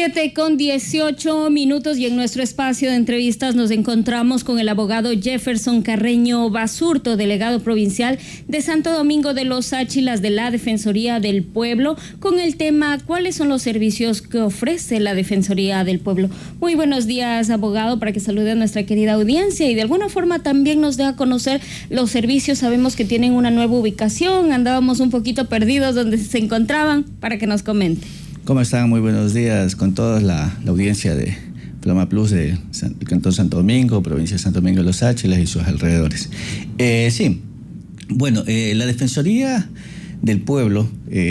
7:18 y en nuestro espacio de entrevistas nos encontramos con el abogado Jefferson Carreño Basurto, delegado provincial de Santo Domingo de los Áchilas de la Defensoría del Pueblo, con el tema ¿cuáles son los servicios que ofrece la Defensoría del Pueblo? Muy buenos días, abogado, para que salude a nuestra querida audiencia y de alguna forma también nos dé a conocer los servicios. Sabemos que tienen una nueva ubicación, andábamos un poquito perdidos donde se encontraban, para que nos comente. ¿Cómo están? Muy buenos días con toda la audiencia de Flama Plus del Cantón Santo Domingo, provincia de Santo Domingo de los Áchilas y sus alrededores. La Defensoría del Pueblo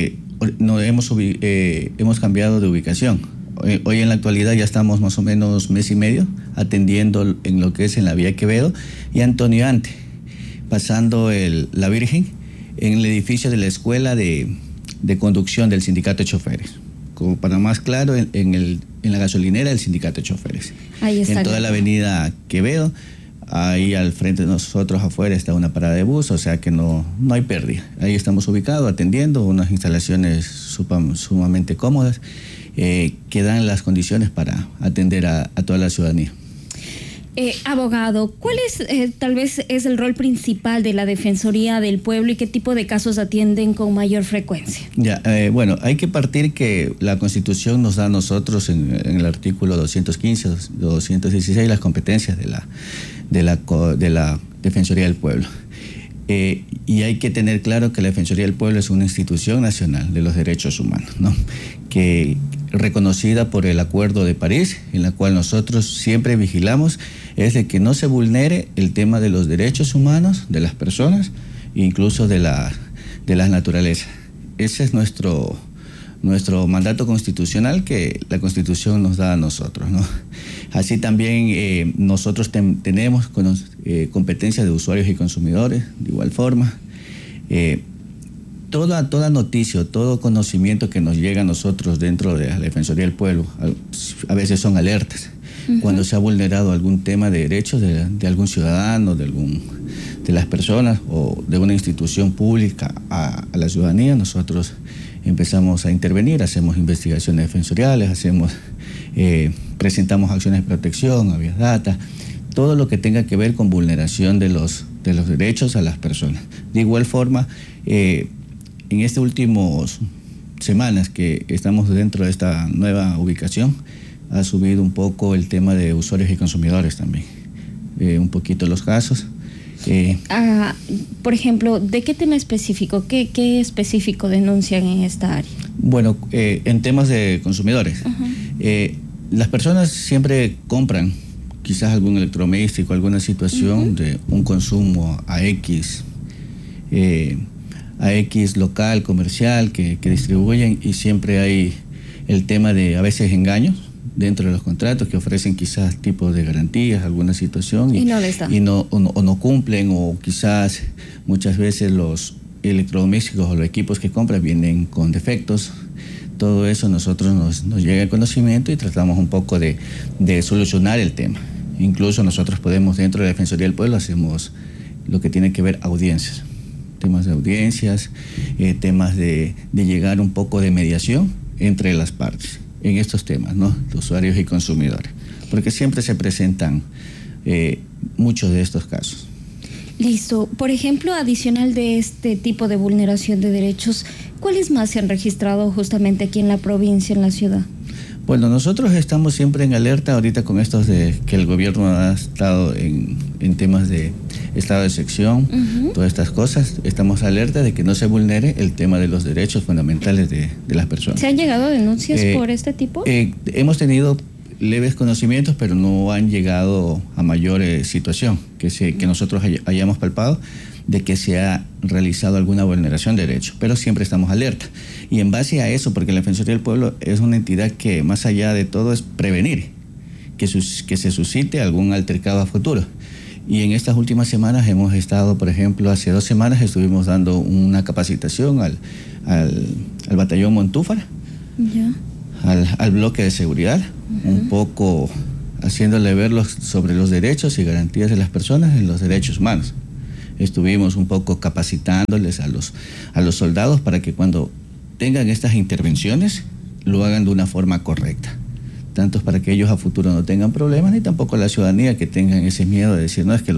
hemos cambiado de ubicación. Hoy en la actualidad ya estamos más o menos mes y medio atendiendo en lo que es en la Vía Quevedo y Antonio Ante, pasando la Virgen en el edificio de la Escuela de Conducción del Sindicato de Choferes. Como para más claro, en la gasolinera del Sindicato de Choferes. Ahí está. En toda la avenida Quevedo, ahí al frente de nosotros afuera está una parada de bus, o sea que no hay pérdida. Ahí estamos ubicados, atendiendo unas instalaciones sumamente cómodas que dan las condiciones para atender a toda la ciudadanía. Abogado, ¿cuál es tal vez es el rol principal de la Defensoría del Pueblo y qué tipo de casos atienden con mayor frecuencia? Hay que partir que la Constitución nos da a nosotros en el artículo 215, 216 las competencias de la Defensoría del Pueblo. Y hay que tener claro que la Defensoría del Pueblo es una institución nacional de los derechos humanos, ¿no? Que reconocida por el Acuerdo de París, en la cual nosotros siempre vigilamos, es de que no se vulnere el tema de los derechos humanos de las personas, incluso de la naturaleza. Ese es nuestro mandato constitucional que la Constitución nos da a nosotros, ¿no? Así también nosotros tenemos competencia de usuarios y consumidores, de igual forma. Toda noticia, todo conocimiento que nos llega a nosotros dentro de la Defensoría del Pueblo, a veces son alertas. Uh-huh. Cuando se ha vulnerado algún tema de derechos de algún ciudadano, de las personas o de una institución pública a la ciudadanía, nosotros empezamos a intervenir, hacemos investigaciones defensoriales, presentamos acciones de protección, habeas data, todo lo que tenga que ver con vulneración de los derechos a las personas. De igual forma, en estas últimas semanas que estamos dentro de esta nueva ubicación, ha subido un poco el tema de usuarios y consumidores también, un poquito los casos. Por ejemplo, ¿de qué tema específico? ¿Qué específico denuncian en esta área? Bueno, en temas de consumidores, uh-huh. Las personas siempre compran quizás algún electrodoméstico, alguna situación uh-huh. de un consumo a X local, comercial, que distribuyen, y siempre hay el tema de a veces engaños dentro de los contratos que ofrecen quizás tipos de garantías, alguna situación y no cumplen, o quizás muchas veces los electrodomésticos o los equipos que compran vienen con defectos. Todo eso nosotros nos llega al conocimiento y tratamos un poco de solucionar el tema. Incluso nosotros podemos, dentro de la Defensoría del Pueblo, hacemos lo que tiene que ver audiencias, temas de audiencias, temas de llegar un poco de mediación entre las partes en estos temas, ¿no? De usuarios y consumidores, porque siempre se presentan muchos de estos casos. Listo. Por ejemplo, adicional de este tipo de vulneración de derechos, ¿cuáles más se han registrado justamente aquí en la provincia, en la ciudad? Bueno, nosotros estamos siempre en alerta ahorita con estos de que el gobierno ha estado en temas de estado de excepción, uh-huh. Todas estas cosas. Estamos alerta de que no se vulnere el tema de los derechos fundamentales de las personas. ¿Se han llegado denuncias por este tipo? Hemos tenido leves conocimientos, pero no han llegado a mayor situación que nosotros hayamos palpado de que se ha realizado alguna vulneración de derechos, pero siempre estamos alerta. Y en base a eso, porque la Defensoría del Pueblo es una entidad que más allá de todo es prevenir que se suscite algún altercado a futuro. Y en estas últimas semanas hemos estado, por ejemplo, hace 2 semanas estuvimos dando una capacitación al batallón Montúfar, yeah. al bloque de seguridad, uh-huh. Un poco haciéndole ver sobre los derechos y garantías de las personas en los derechos humanos. Estuvimos un poco capacitándoles a los soldados para que cuando tengan estas intervenciones lo hagan de una forma correcta. tanto para que ellos a futuro no tengan problemas, ni tampoco la ciudadanía que tengan ese miedo de decir, no, es que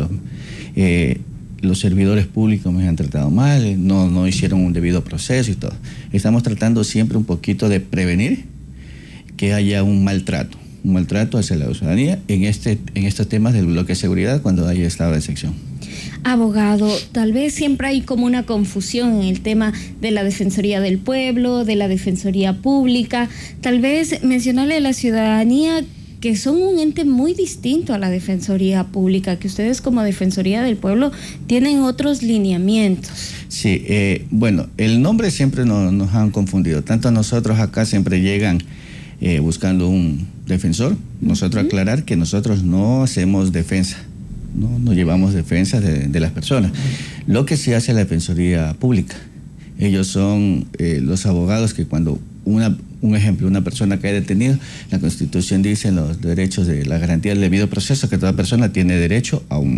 los servidores públicos me han tratado mal, no hicieron un debido proceso y todo. Estamos tratando siempre un poquito de prevenir que haya un maltrato hacia la ciudadanía en estos temas del bloque de seguridad cuando haya estado de excepción. Abogado, tal vez siempre hay como una confusión en el tema de la Defensoría del Pueblo, de la Defensoría Pública. Tal vez mencionarle a la ciudadanía que son un ente muy distinto a la Defensoría Pública, que ustedes como Defensoría del Pueblo tienen otros lineamientos. Sí, bueno, el nombre siempre nos han confundido. Tanto nosotros acá siempre llegan buscando un defensor. Nosotros aclarar que nosotros no hacemos defensa. No llevamos defensa de las personas. Lo que se hace es la Defensoría Pública. Ellos son los abogados que cuando un ejemplo, una persona cae detenida, la Constitución dice en los derechos de la garantía del debido proceso que toda persona tiene derecho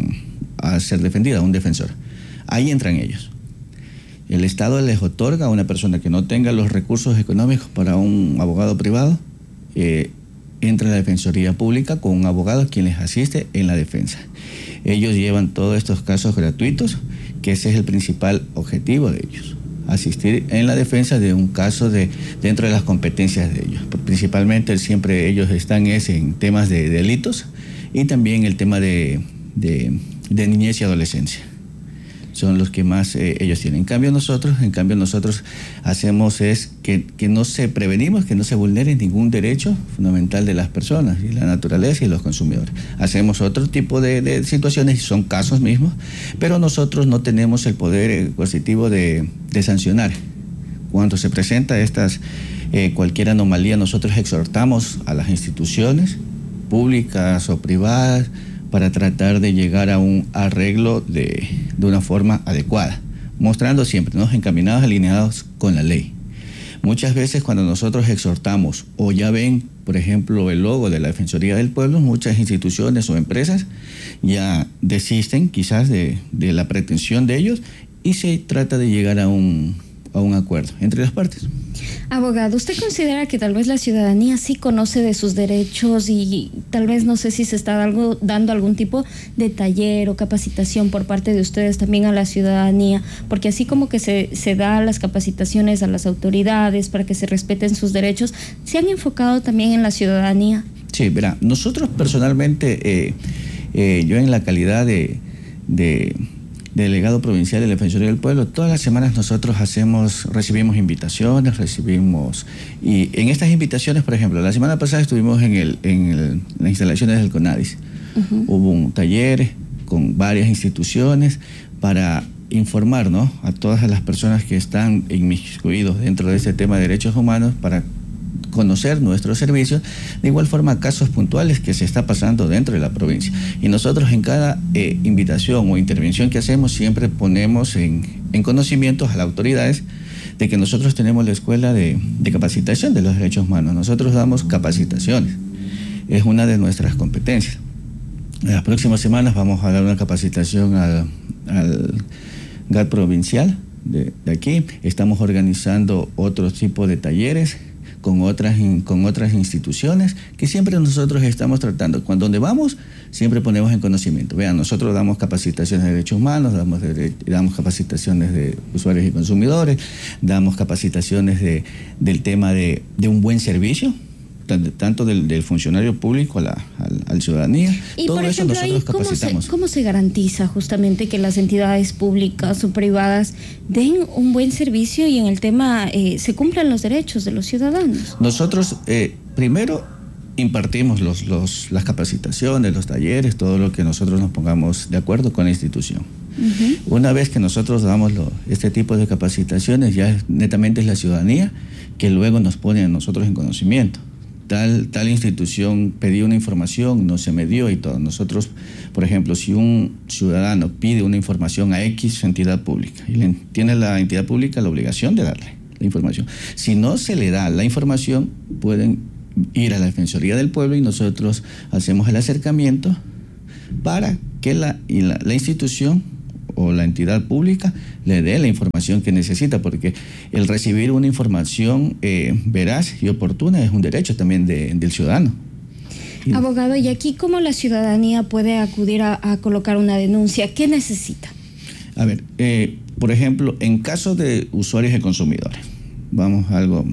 a ser defendida, a un defensor. Ahí entran ellos. El Estado les otorga a una persona que no tenga los recursos económicos para un abogado privado, entra a la Defensoría Pública con un abogado quien les asiste en la defensa. Ellos llevan todos estos casos gratuitos, que ese es el principal objetivo de ellos, asistir en la defensa de un caso dentro de las competencias de ellos. Principalmente siempre ellos están en temas de delitos y también el tema de niñez y adolescencia. Son los que más ellos tienen. En cambio nosotros hacemos es que prevenimos que no se vulnere ningún derecho fundamental de las personas, y la naturaleza y los consumidores. Hacemos otro tipo de situaciones, y son casos mismos, pero nosotros no tenemos el poder coercitivo de sancionar. Cuando se presenta cualquier anomalía, nosotros exhortamos a las instituciones públicas o privadas para tratar de llegar a un arreglo de una forma adecuada, mostrando siempre, encaminados, alineados con la ley. Muchas veces cuando nosotros exhortamos o ya ven, por ejemplo, el logo de la Defensoría del Pueblo, muchas instituciones o empresas ya desisten quizás de la pretensión de ellos y se trata de llegar a un acuerdo entre las partes. Abogado, ¿usted considera que tal vez la ciudadanía sí conoce de sus derechos y tal vez no sé si se está dando algún tipo de taller o capacitación por parte de ustedes también a la ciudadanía? Porque así como que se da las capacitaciones a las autoridades para que se respeten sus derechos, ¿se han enfocado también en la ciudadanía? Sí, verá, nosotros personalmente, yo en la calidad de delegado provincial de la Defensoría del Pueblo, todas las semanas nosotros recibimos invitaciones, y en estas invitaciones, por ejemplo, la semana pasada estuvimos en las instalaciones del CONADIS. Hubo un taller con varias instituciones para informar, a todas las personas que están inmiscuidos dentro de este tema de derechos humanos, para conocer nuestros servicios, de igual forma casos puntuales que se está pasando dentro de la provincia. Y nosotros en cada invitación o intervención que hacemos siempre ponemos en conocimientos a las autoridades de que nosotros tenemos la escuela de capacitación de los derechos humanos. Nosotros damos capacitaciones, es una de nuestras competencias. En las próximas semanas vamos a dar una capacitación al GAT provincial de aquí. Estamos organizando otro tipo de talleres con otras instituciones que siempre nosotros estamos tratando. Donde vamos, siempre ponemos en conocimiento. Vean, nosotros damos capacitaciones de derechos humanos, damos capacitaciones de usuarios y consumidores, damos capacitaciones del tema de un buen servicio, tanto del funcionario público al ciudadanía. Y todo por eso ejemplo, nosotros capacitamos. ¿Cómo se garantiza justamente que las entidades públicas o privadas den un buen servicio y en el tema se cumplan los derechos de los ciudadanos? Nosotros primero impartimos las capacitaciones, los talleres, todo lo que nosotros nos pongamos de acuerdo con la institución. Una vez que nosotros damos este tipo de capacitaciones, ya netamente es la ciudadanía que luego nos pone a nosotros en conocimiento. Tal institución pidió una información, no se me dio y todo. Nosotros, por ejemplo, si un ciudadano pide una información a X entidad pública, y tiene la entidad pública la obligación de darle la información. Si no se le da la información, pueden ir a la Defensoría del Pueblo y nosotros hacemos el acercamiento para que la institución o la entidad pública le dé la información que necesita, porque el recibir una información veraz y oportuna es un derecho también del ciudadano. Abogado, ¿y aquí cómo la ciudadanía puede acudir a colocar una denuncia? ¿Qué necesita? A ver, por ejemplo, en caso de usuarios y consumidores, vamos a algo...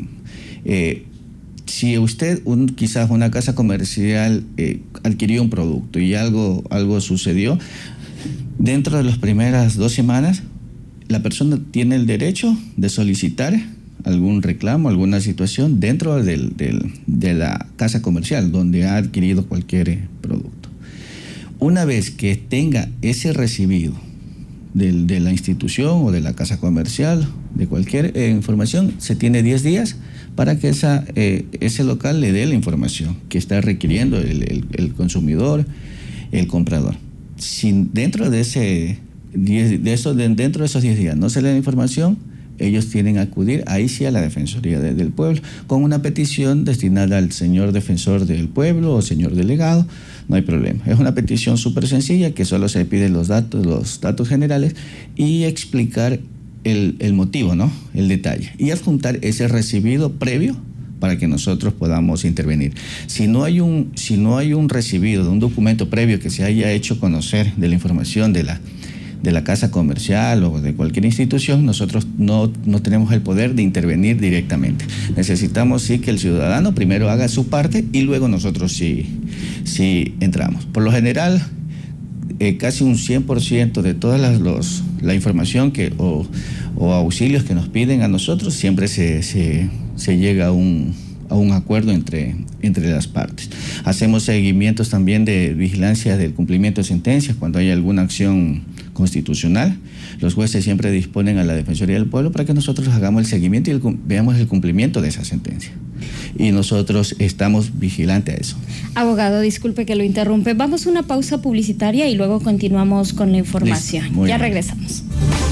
si usted, quizás una casa comercial adquirió un producto y algo sucedió, dentro de las primeras 2 semanas, la persona tiene el derecho de solicitar algún reclamo, alguna situación dentro de la casa comercial donde ha adquirido cualquier producto. Una vez que tenga ese recibido de la institución o de la casa comercial, de cualquier información, se tiene 10 días para que ese local le dé la información que está requiriendo el consumidor, el comprador. Si dentro de esos 10 días no se le da información, ellos tienen que acudir ahí sí a la Defensoría del Pueblo con una petición destinada al señor defensor del pueblo o señor delegado. No hay problema. Es una petición súper sencilla que solo se piden los datos generales y explicar el motivo, ¿no? El detalle. Y adjuntar ese recibido previo para que nosotros podamos intervenir. Si no hay un recibido de un documento previo que se haya hecho conocer de la información de la casa comercial o de cualquier institución, nosotros no tenemos el poder de intervenir directamente. Necesitamos sí que el ciudadano primero haga su parte y luego nosotros sí entramos. Por lo general, casi un 100% de toda la información o auxilios que nos piden a nosotros, siempre se llega a un acuerdo entre las partes. Hacemos seguimientos también de vigilancia del cumplimiento de sentencias cuando hay alguna acción constitucional. Los jueces siempre disponen a la Defensoría del Pueblo para que nosotros hagamos el seguimiento y veamos el cumplimiento de esa sentencia. Y nosotros estamos vigilantes a eso. Abogado, disculpe que lo interrumpe. Vamos a una pausa publicitaria y luego continuamos con la información. Ya regresamos.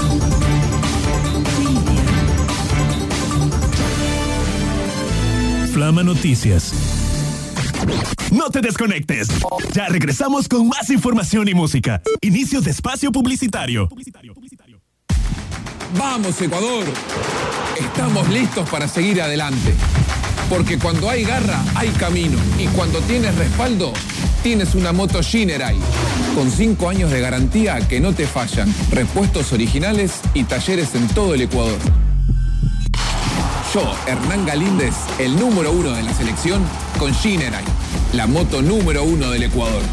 Flama Noticias. No te desconectes. Ya regresamos con más información y música. Inicio de espacio publicitario. Vamos, Ecuador. Estamos listos para seguir adelante. Porque cuando hay garra, hay camino. Y cuando tienes respaldo, tienes una moto Shinerai. Con 5 años de garantía que no te fallan. Repuestos originales y talleres en todo el Ecuador. Yo, Hernán Galíndez, el número 1 de la selección, con Shinerai, la moto número 1 del Ecuador.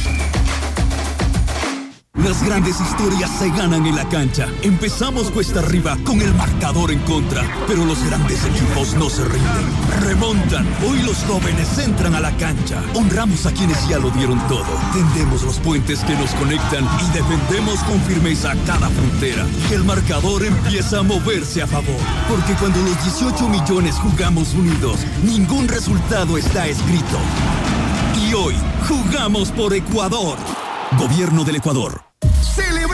Las grandes historias se ganan en la cancha. Empezamos cuesta arriba con el marcador en contra, pero los grandes equipos no se rinden. Remontan. Hoy los jóvenes entran a la cancha. Honramos a quienes ya lo dieron todo. Tendemos los puentes que nos conectan y defendemos con firmeza cada frontera. Y el marcador empieza a moverse a favor. Porque cuando los 18 millones jugamos unidos, ningún resultado está escrito. Y hoy jugamos por Ecuador. Gobierno del Ecuador.